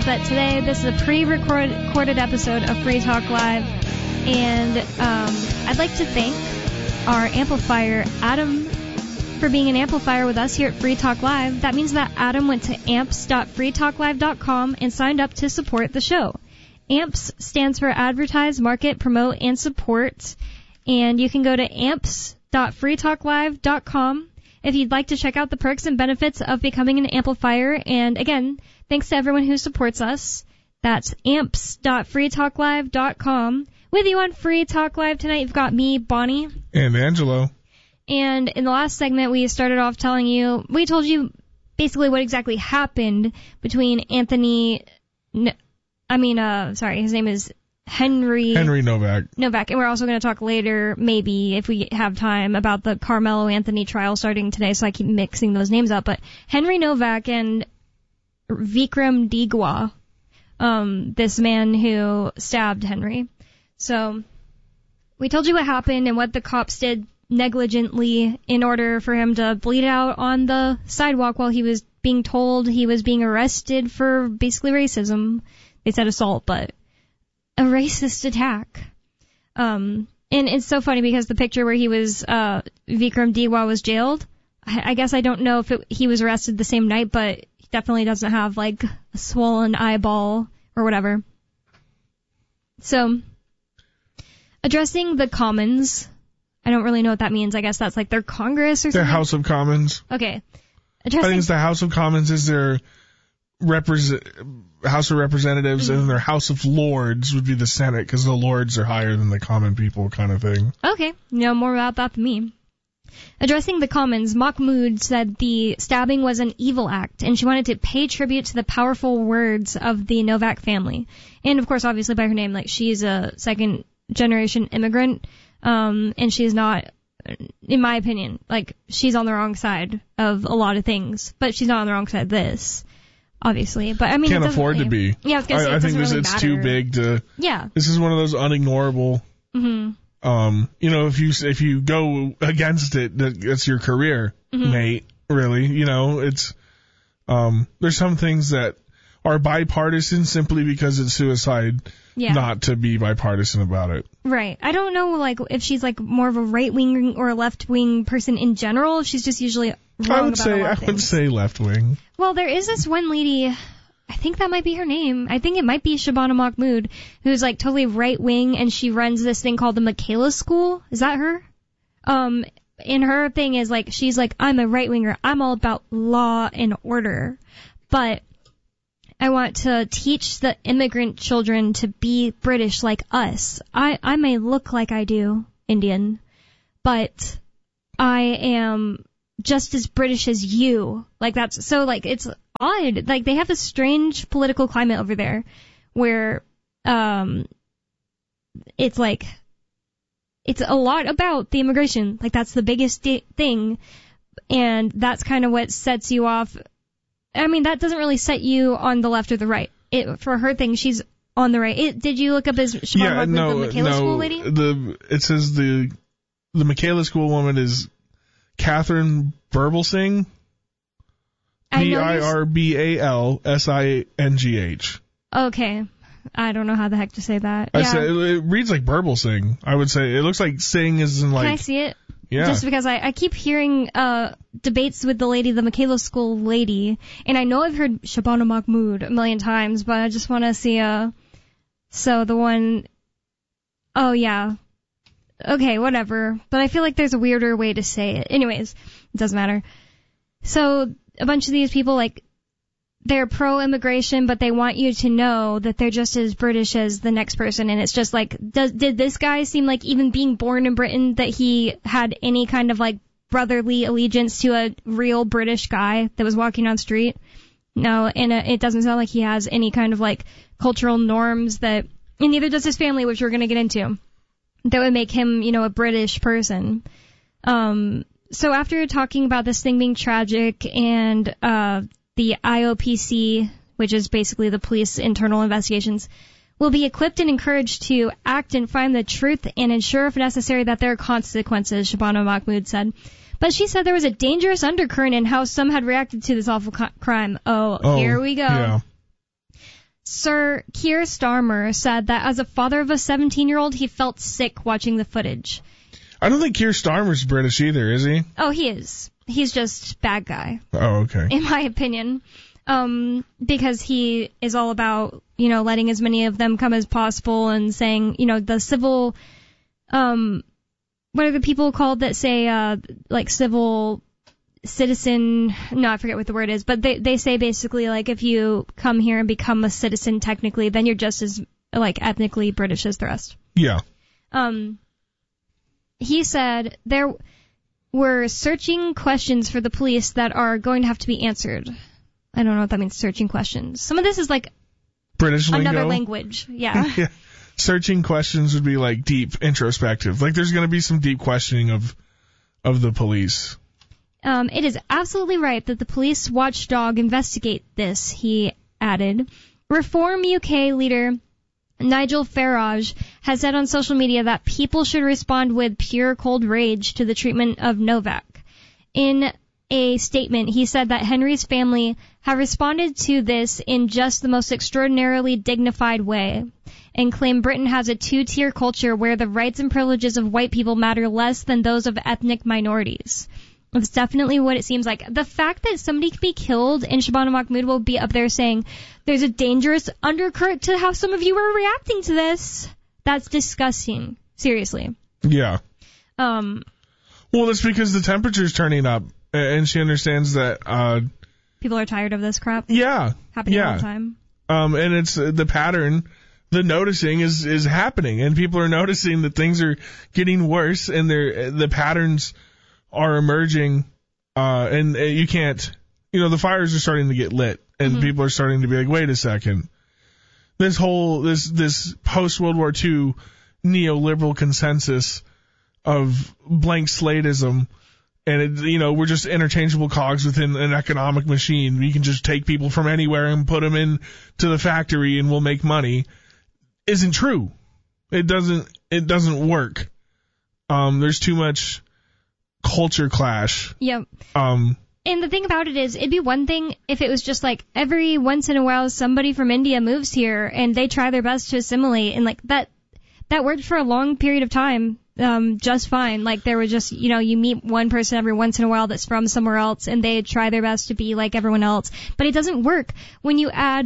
is that today this is a pre-recorded episode of Free Talk Live, and I'd like to thank our amplifier, Adam, for being an amplifier with us here at Free Talk Live. That means that Adam went to amps.freetalklive.com and signed up to support the show. AMPS stands for Advertise, Market, Promote, and Support, and you can go to amps.freetalklive.com if you'd like to check out the perks and benefits of becoming an amplifier. And again, thanks to everyone who supports us. That's amps.freetalklive.com. With you on Free Talk Live tonight, you've got me, Bonnie. And Angelo. And in the last segment, we started off we told you basically what exactly happened between his name is Henry Novak. And we're also going to talk later, maybe, if we have time, about the Carmelo Anthony trial starting today, so I keep mixing those names up. But Henry Novak and Vikram Digwa, this man who stabbed Henry. So we told you what happened and what the cops did negligently in order for him to bleed out on the sidewalk while he was being told he was being arrested for basically racism. They said assault, but a racist attack. And it's so funny because the picture where he was, Vikram Digwa was jailed, I guess I don't know if he was arrested the same night, but he definitely doesn't have, like, a swollen eyeball or whatever. So, addressing the Commons, I don't really know what that means. I guess that's like their Congress or something? Their House of Commons. Okay. I think it's the House of Commons is their House of Representatives, and then their House of Lords would be the Senate, because the Lords are higher than the common people kind of thing. Okay, you know more about that than me. Addressing the Commons, Mahmood said the stabbing was an evil act, and she wanted to pay tribute to the powerful words of the Novak family. And, of course, obviously by her name, like, she's a second-generation immigrant, and she's not, in my opinion, like, she's on the wrong side of a lot of things, but she's not on the wrong side of this. Obviously, but I mean, can't afford to be. Yeah, I think it's too big to. Yeah, this is one of those unignorable. Mm-hmm. If you go against it, that's your career, mate. Really, it's. There's some things that are bipartisan simply because it's suicide. Yeah. Not to be bipartisan about it. Right. I don't know, like, if she's like more of a right wing or a left wing person in general. She's just usually. I would say left wing. Well, there is this one lady, I think that might be her name. I think it might be Shabana Mahmood, who's like totally right wing, and she runs this thing called the Michaela School. Is that her? And her thing is like, she's like, I'm a right winger. I'm all about law and order, but I want to teach the immigrant children to be British like us. I may look like I do Indian, but I am just as British as you. Like, that's so, like, it's odd. Like, they have a strange political climate over there where it's like, it's a lot about the immigration. Like, that's the biggest thing, and that's kind of what sets you off. I mean, that doesn't really set you on the left or the right. For her thing, she's on the right. Did you look up his the Michaela School lady? It says the Michaela School woman is Catherine Birbalsingh. Birbalsingh. Okay. I don't know how the heck to say that. It reads like Birbalsingh. I would say it looks like Singh is in like. Can I see it? Yeah. Just because I keep hearing debates with the Michaela School lady, and I know I've heard Shabana Mahmood a million times, but I just want to see so the one. Oh yeah. Okay, whatever. But I feel like there's a weirder way to say it. Anyways, it doesn't matter. So a bunch of these people, like, they're pro-immigration, but they want you to know that they're just as British as the next person. And it's just like, did this guy seem like, even being born in Britain, that he had any kind of, like, brotherly allegiance to a real British guy that was walking on the street? No, and it doesn't sound like he has any kind of, like, cultural norms and neither does his family, which we're going to get into, that would make him, a British person. So after talking about this thing being tragic and the IOPC, which is basically the police internal investigations, will be equipped and encouraged to act and find the truth and ensure, if necessary, that there are consequences, Shabana Mahmood said. But she said there was a dangerous undercurrent in how some had reacted to this awful crime. Oh, here we go. Yeah. Sir Keir Starmer said that as a father of a 17-year-old, he felt sick watching the footage. I don't think Keir Starmer's British either, is he? Oh, he is. He's just bad guy. Oh, okay. In my opinion. Because he is all about, letting as many of them come as possible and saying, the civil, what are the people called that say, civil citizen, no, I forget what the word is, but they say basically, if you come here and become a citizen technically, then you're just as, ethnically British as the rest. Yeah. He said there were searching questions for the police that are going to have to be answered. I don't know what that means, searching questions. Some of this is British lingo. Another language, yeah. Yeah. Searching questions would be deep introspective. There's going to be some deep questioning of the police. It is absolutely right that the police watchdog investigate this, he added. Reform UK leader Nigel Farage has said on social media that people should respond with pure cold rage to the treatment of Novak. In a statement, he said that Henry's family have responded to this in just the most extraordinarily dignified way, and claim Britain has a two-tier culture where the rights and privileges of white people matter less than those of ethnic minorities. That's definitely what it seems like. The fact that somebody could be killed and Shabana Mahmood will be up there saying there's a dangerous undercurrent to how some of you are reacting to this, that's disgusting. Seriously. Yeah. Well, that's because the temperature's turning up, and she understands that people are tired of this crap. Yeah. Happening all the time. And it's the pattern. The noticing is happening, and people are noticing that things are getting worse, and the patterns are emerging, and you can't, the fires are starting to get lit, and people are starting to be like, wait a second, this post World War II neoliberal consensus of blank slateism, and we're just interchangeable cogs within an economic machine. We can just take people from anywhere and put them into the factory, and we'll make money. Isn't true. It doesn't work. There's too much culture clash. Yep. And the thing about it is, it'd be one thing if it was just every once in a while somebody from India moves here and they try their best to assimilate, and that worked for a long period of time just fine. There was just, you meet one person every once in a while that's from somewhere else and they try their best to be like everyone else. But it doesn't work when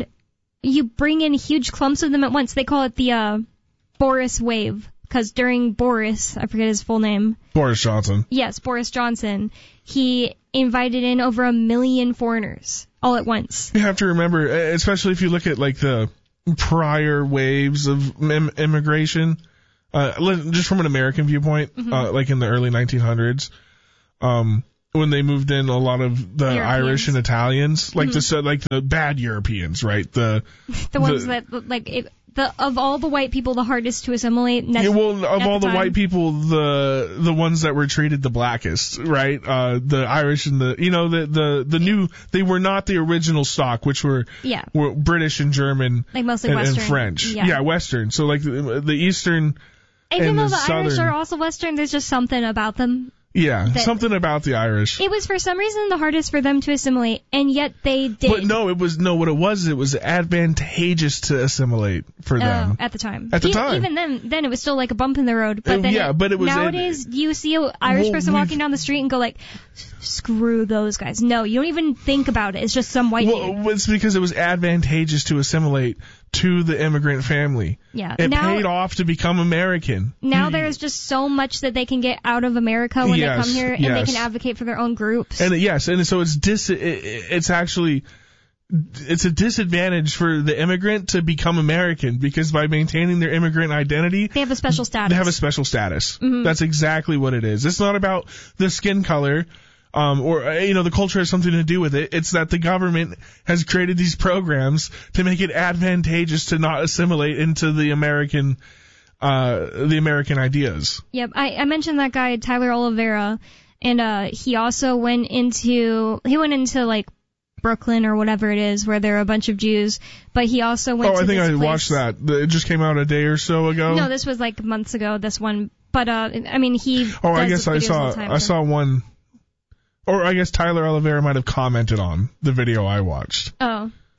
you bring in huge clumps of them at once. They call it the Boris wave. Because during Boris, I forget his full name. Boris Johnson. Yes, Boris Johnson. He invited in over 1 million foreigners all at once. You have to remember, especially if you look at the prior waves of immigration, just from an American viewpoint, in the early 1900s, when they moved in a lot of the Europeans. Irish and Italians, the bad Europeans, right? The ones that of all the white people, the hardest to assimilate. Of all the white people, the ones that were treated the blackest, right? The Irish and the new, they were not the original stock, which were British and German, mostly Western and French. Yeah, Western. So the Eastern. Even and though the Southern, Irish are also Western, there's just something about them. Yeah, something about the Irish. It was for some reason the hardest for them to assimilate, and yet they did. But what it was advantageous to assimilate for them. At the time. Even then it was still a bump in the road. But then nowadays, you see an Irish person walking down the street and go screw those guys. No, you don't even think about it. It's just some white dude. It's because it was advantageous to assimilate to the immigrant family. Yeah. It paid off to become American. Now there's just so much that they can get out of America when they come here, and they can advocate for their own groups. And so it's actually it's a disadvantage for the immigrant to become American, because by maintaining their immigrant identity, they have a special status. They have a special status. Mm-hmm. That's exactly what it is. It's not about the skin color. The culture has something to do with it. It's that the government has created these programs to make it advantageous to not assimilate into the American ideas. Yep. I mentioned that guy, Tyler Oliveira, and he also went into Brooklyn or whatever it is, where there are a bunch of Jews, but he also went to this place. I think I watched that. It just came out a day or so ago. No, this was months ago, this one. But, he I guess I saw one. Or I guess Tyler Oliveira might have commented on the video I watched. Oh.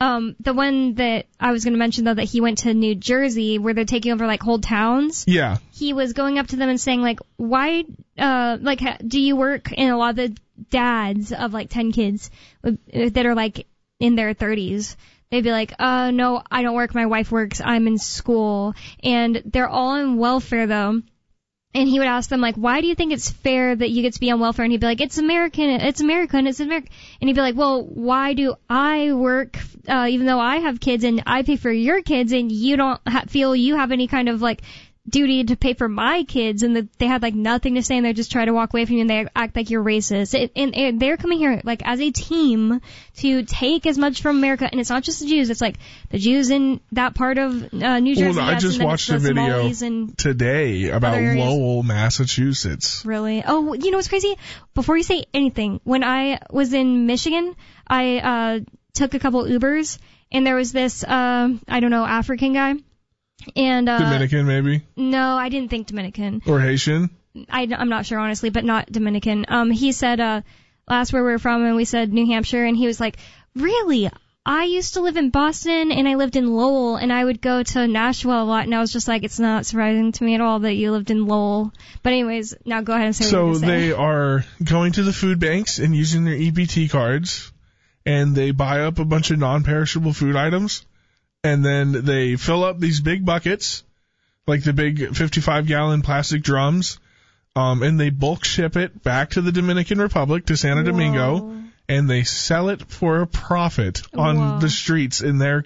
The one that I was going to mention, though, that he went to New Jersey, where they're taking over, like, whole towns. Yeah. He was going up to them and saying, like, why, do you work? And a lot of the dads of, like, 10 kids that are, like, in their 30s, they'd be like, no, I don't work. My wife works. I'm in school. And they're all on welfare, though. And he would ask them, like, why do you think it's fair that you get to be on welfare? And he'd be like, it's American, and he'd be like, well, why do I work, even though I have kids and I pay for your kids and you don't feel you have any kind of, like, duty to pay for my kids? And they had, like, nothing to say, and they just try to walk away from you, and they act like you're racist. And they're coming here, like, as a team to take as much from America. And it's not just the Jews. It's, like, the Jews in that part of New Jersey. Well, I just watched a video today about Lowell, Massachusetts. Really? Oh, you know what's crazy? Before you say anything, when I was in Michigan, I took a couple Ubers, and there was this, African guy. And Dominican, maybe? No, I didn't think Dominican. Or Haitian? I'm not sure, honestly, but not Dominican. He said, asked where we were from, and we said New Hampshire, and he was like, really? I used to live in Boston, and I lived in Lowell, and I would go to Nashville a lot, and I was just like, it's not surprising to me at all that you lived in Lowell. But anyways, now go ahead and say what you're going to say. So they are going to the food banks and using their EBT cards, and they buy up a bunch of non-perishable food items. And then they fill up these big buckets, like the big 55-gallon plastic drums, and they bulk ship it back to the Dominican Republic, to Santo Domingo, and they sell it for a profit on the streets in their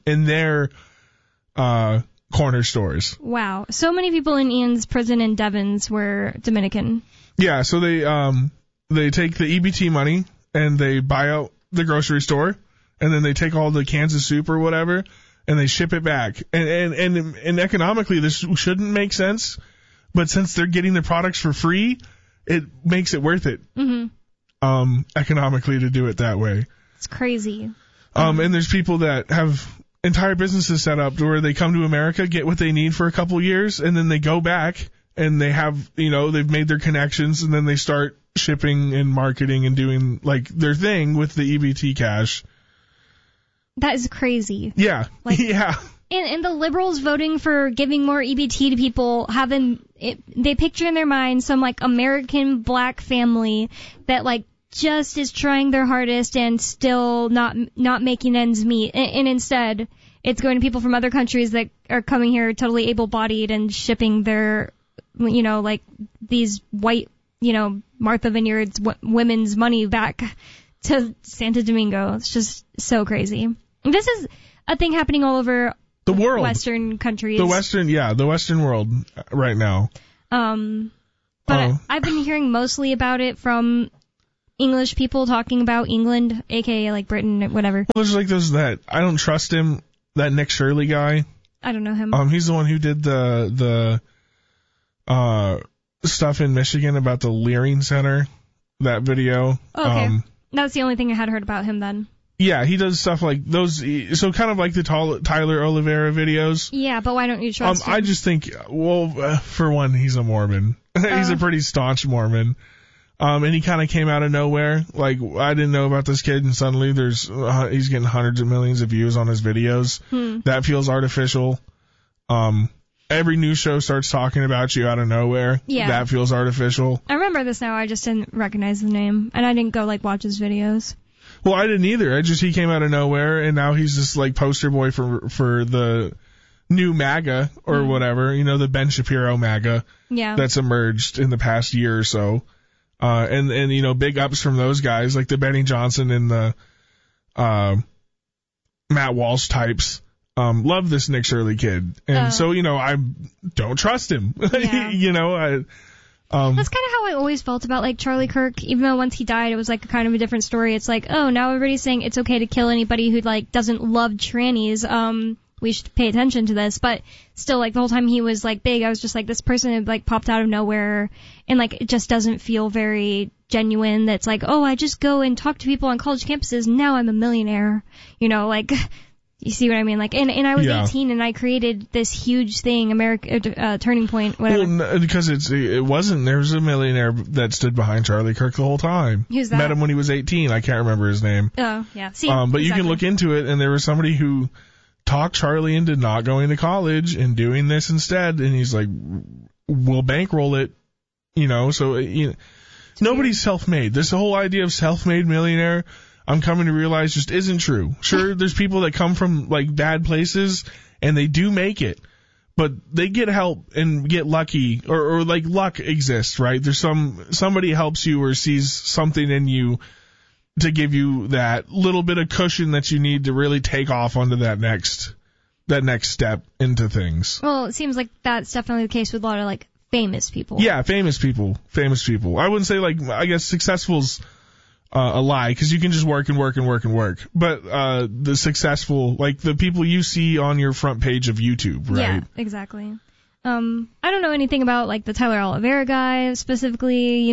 corner stores. Wow. So many people in Ian's prison in Devens were Dominican. Yeah, so they take the EBT money, and they buy out the grocery store, and then they take all the cans of soup or whatever, and they ship it back. And economically, this shouldn't make sense, but since they're getting the products for free, it makes it worth it. Mm-hmm. Economically, to do it that way. It's crazy. And there's people that have entire businesses set up where they come to America, get what they need for a couple years, and then they go back and they have, they've made their connections, and then they start shipping and marketing and doing, like, their thing with the EBT cash. That is crazy. Yeah. Like, yeah. And the liberals voting for giving more EBT to people, they picture in their mind some, like, American black family that, like, just is trying their hardest and still not making ends meet. And instead, it's going to people from other countries that are coming here totally able-bodied and shipping their, like, these white, Martha Vineyards women's money back to Santo Domingo. It's just so crazy. This is a thing happening all over the world. Western countries. The Western world right now. But I've been hearing mostly about it from English people talking about England, aka like Britain, whatever. Well, there's like that I don't trust him, that Nick Shirley guy. I don't know him. He's the one who did the stuff in Michigan about the Leering Center, that video. Okay. That's the only thing I had heard about him then. Yeah, he does stuff like those, so kind of like the Tyler Oliveira videos. Yeah, but why don't you trust him? I just think, for one, he's a Mormon. He's a pretty staunch Mormon. And he kind of came out of nowhere. Like, I didn't know about this kid, and suddenly he's getting hundreds of millions of views on his videos. That feels artificial. Every news show starts talking about you out of nowhere. Yeah. That feels artificial. I remember this now. I just didn't recognize the name, and I didn't go, like, watch his videos. Well, I didn't either. He came out of nowhere, and now he's just, like, poster boy for the new MAGA or whatever. The Ben Shapiro MAGA. Yeah. That's emerged in the past year or so. And big ups from those guys, like the Benny Johnson and the Matt Walsh types. Love this Nick Shirley kid. And so, I don't trust him. Yeah. That's kind of how I always felt about, like, Charlie Kirk. Even though once he died, it was, like, kind of a different story. It's like, oh, now everybody's saying it's okay to kill anybody who, like, doesn't love trannies. We should pay attention to this. But still, like, the whole time he was, like, big, I was just like, this person had, like, popped out of nowhere. And, like, it just doesn't feel very genuine. That's like, oh, I just go and talk to people on college campuses. Now I'm a millionaire. You see what I mean? Like, and I was 18 and I created this huge thing, Turning Point, whatever. Well, because it wasn't. There was a millionaire that stood behind Charlie Kirk the whole time. Who's that? Met him when he was 18. I can't remember his name. Oh, yeah. See, but exactly. you can look into it, and there was somebody who talked Charlie into not going to college and doing this instead, and he's like, we'll bankroll it, so, nobody's self-made. This whole idea of self-made millionaire, I'm coming to realize, just isn't true. Sure, there's people that come from, like, bad places, and they do make it, but they get help and get lucky, or like, luck exists, right? There's somebody helps you or sees something in you to give you that little bit of cushion that you need to really take off onto that next step into things. Well, it seems like that's definitely the case with a lot of, like, famous people. Yeah, famous people. I wouldn't say, like, I guess successful's a lie, because you can just work and work and work and work. But the successful, like the people you see on your front page of YouTube, right? Yeah, exactly. I don't know anything about, like, the Tyler Oliveira guy specifically,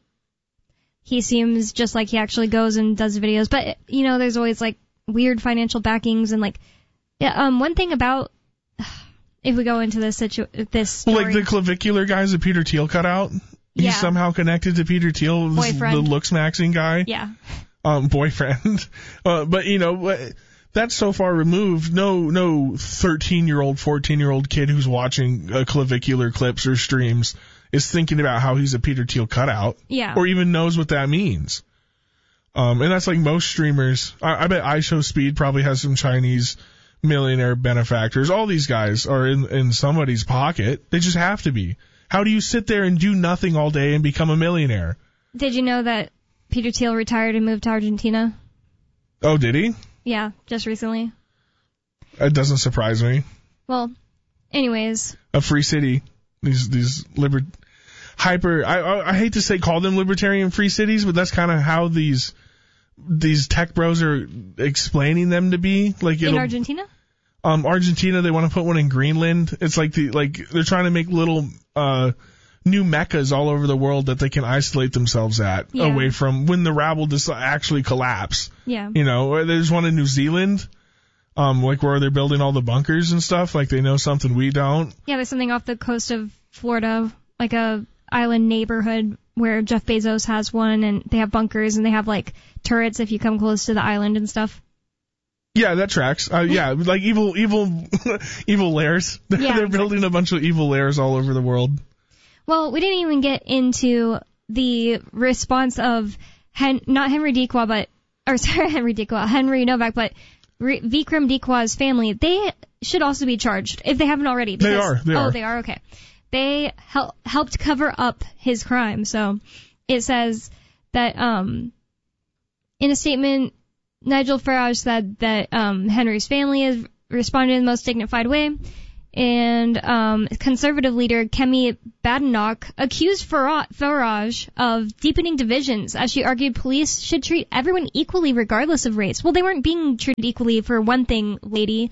He seems just like he actually goes and does videos. But, there's always, like, weird financial backings and, like, one thing about, if we go into this story. Like the clavicular guys that Peter Thiel cut out? He's somehow connected to Peter Thiel, the looks-maxing guy? Yeah. Boyfriend. But, that's so far removed. No 13-year-old, 14-year-old kid who's watching clavicular clips or streams is thinking about how he's a Peter Thiel cutout. Yeah. Or even knows what that means. And that's like most streamers. I bet iShowSpeed probably has some Chinese millionaire benefactors. All these guys are in somebody's pocket. They just have to be. How do you sit there and do nothing all day and become a millionaire? Did you know that Peter Thiel retired and moved to Argentina? Oh, did he? Yeah, just recently. It doesn't surprise me. Well, anyways. A free city. These I hate to call them libertarian free cities, but that's kind of how these tech bros are explaining them to be. Like in Argentina? Argentina, they want to put one in Greenland. It's like they're trying to make little new meccas all over the world that they can isolate themselves at away from when the rabble just actually collapse. Yeah. There's one in New Zealand, like where they're building all the bunkers and stuff. Like they know something we don't. Yeah, there's something off the coast of Florida, like a island neighborhood where Jeff Bezos has one, and they have bunkers and they have like turrets if you come close to the island and stuff. Yeah, that tracks. Yeah, like evil lairs. They're building a bunch of evil lairs all over the world. Well, we didn't even get into the response of not Henry Dequa, Henry Novak, but Vikram Dequa's family. They should also be charged if they haven't already. They are. Oh, they are? Okay. They helped cover up his crime. So it says that in a statement, Nigel Farage said that Henry's family has responded in the most dignified way, and conservative leader Kemi Badenoch accused Farage of deepening divisions, as she argued police should treat everyone equally regardless of race. Well, they weren't being treated equally for one thing, lady,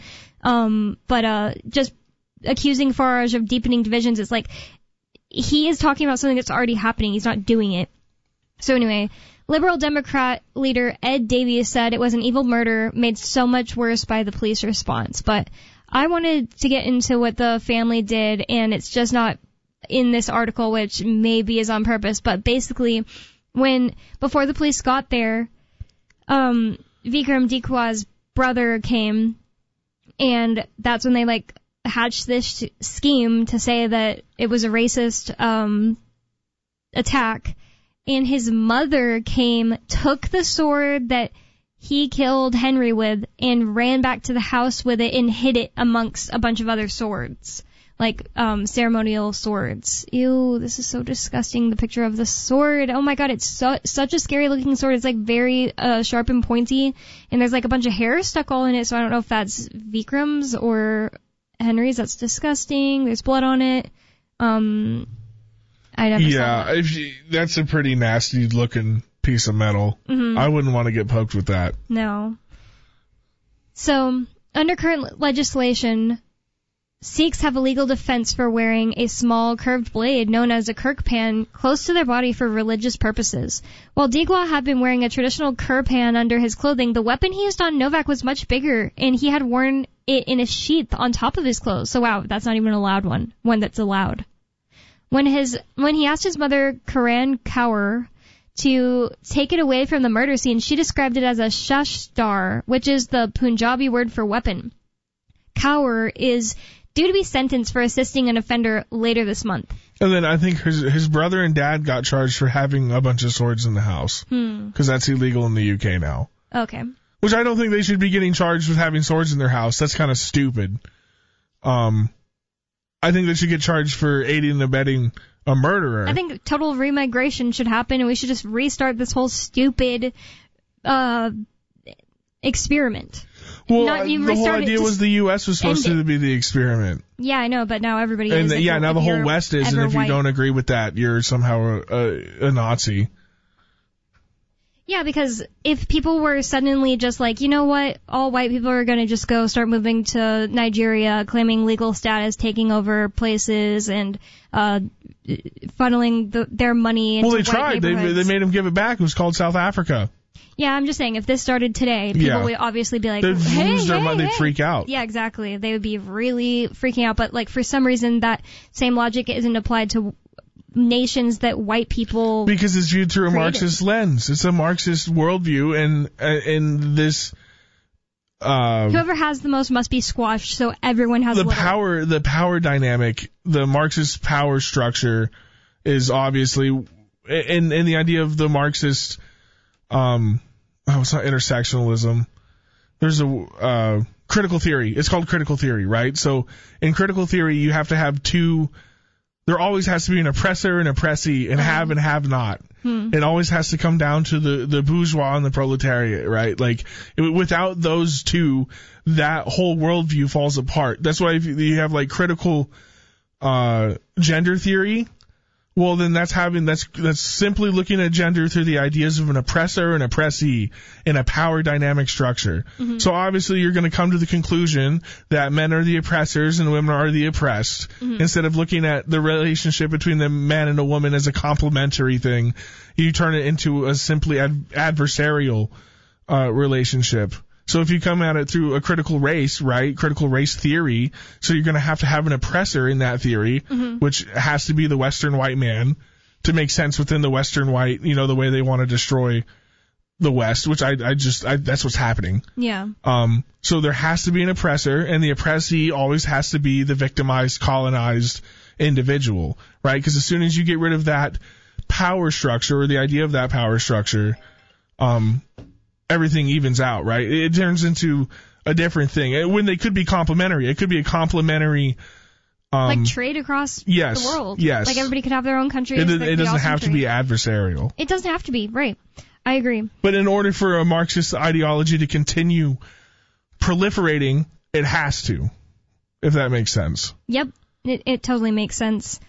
but just accusing Farage of deepening divisions is like, he is talking about something that's already happening. He's not doing it. So anyway, Liberal Democrat leader Ed Davies said it was an evil murder made so much worse by the police response. But I wanted to get into what the family did, and it's just not in this article, which maybe is on purpose. But basically, before the police got there, Vikram Dequa's brother came, and that's when they hatched this scheme to say that it was a racist attack. And his mother came, took the sword that he killed Henry with, and ran back to the house with it and hid it amongst a bunch of other swords, ceremonial swords. Ew, this is so disgusting, the picture of the sword. Oh my god, it's such a scary looking sword. It's very sharp and pointy, and there's a bunch of hair stuck all in it, so I don't know if that's Vikram's or Henry's. That's disgusting. There's blood on it. I never saw that. That's a pretty nasty looking piece of metal. Mm-hmm. I wouldn't want to get poked with that. No. So, under current legislation, Sikhs have a legal defense for wearing a small curved blade known as a kirpan close to their body for religious purposes. While Digwa had been wearing a traditional kirpan under his clothing, the weapon he used on Novak was much bigger, and he had worn it in a sheath on top of his clothes. So wow, that's not even a loud one that's allowed. When he asked his mother, Karan Kaur, to take it away from the murder scene, she described it as a shastar, which is the Punjabi word for weapon. Kaur is due to be sentenced for assisting an offender later this month. And then I think his brother and dad got charged for having a bunch of swords in the house. Because that's illegal in the UK now. Okay. Which I don't think they should be getting charged with having swords in their house. That's kind of stupid. I think they should get charged for aiding and abetting a murderer. I think total remigration should happen, and we should just restart this whole stupid experiment. Well, the whole idea was the U.S. was supposed to be the experiment. Yeah, I know, but now everybody is. And now the whole West is, and if you don't agree with that, you're somehow a Nazi. Yeah, because if people were suddenly just like, you know what, all white people are going to just go start moving to Nigeria, claiming legal status, taking over places, and funneling their money into white tried. They made them give it back. It was called South Africa. Yeah, I'm just saying, if this started today, people would obviously be like, they'd freak out. Yeah, exactly. They would be really freaking out. But, like, for some reason, that same logic isn't applied to nations that white people because it's viewed through a Marxist lens. It's a Marxist worldview, and this whoever has the most must be squashed, so everyone has the power dynamic. The Marxist power structure is obviously, and the idea of the Marxist it's not intersectionalism. There's a critical theory. It's called critical theory, right? So in critical theory, you have to have two. There always has to be an oppressor and oppressee, and have not. It always has to come down to the bourgeois and the proletariat, right? Like, without those two, that whole worldview falls apart. That's why if you have, like, critical gender theory, well, then that's simply looking at gender through the ideas of an oppressor and oppressee in a power dynamic structure. So obviously you're going to come to the conclusion that men are the oppressors and women are the oppressed. Instead of looking at the relationship between the man and a woman as a complementary thing, you turn it into a simply adversarial relationship. So if you come at it through a critical race, right, critical race theory, so you're going to have an oppressor in that theory, which has to be the Western white man to make sense within the Western white, the way they want to destroy the West, which I that's what's happening. Yeah. So there has to be an oppressor, and the oppressee always has to be the victimized, colonized individual, right? Because as soon as you get rid of that power structure, or the idea of that power structure, everything evens out, right? It turns into a different thing. When they could be complementary. It could be a complementary like trade across the world. Yes. Like everybody could have their own country. It doesn't have to be adversarial. It doesn't have to be, right. I agree. But in order for a Marxist ideology to continue proliferating, it has to, if that makes sense. Yep. It totally makes sense.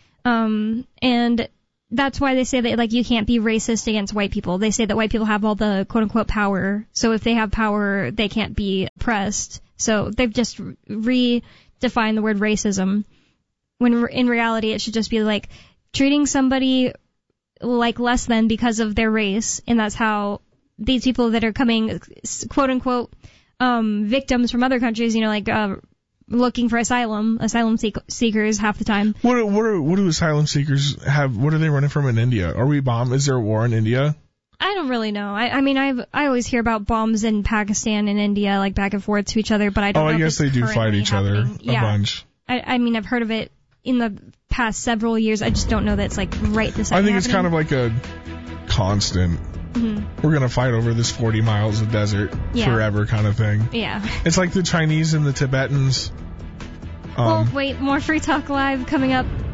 And that's why they say that, like, you can't be racist against white people. They say that white people have all the quote-unquote power. So if they have power, they can't be oppressed. So they've just redefined the word racism, when in reality it should just be, like, treating somebody like less than because of their race. And that's how these people that are coming, quote-unquote, victims from other countries, looking for asylum seekers half the time. What do asylum seekers have? What are they running from in India? Are we bombed? Is there a war in India? I don't really know. I always hear about bombs in Pakistan and India, like, back and forth to each other, but I don't know. I guess they do fight each other a bunch. I've heard of it in the past several years. I just don't know that it's, like, right this second. I think it's kind of like a constant. We're going to fight over this 40 miles of desert forever kind of thing. Yeah. It's like the Chinese and the Tibetans. Well, wait, more Free Talk Live coming up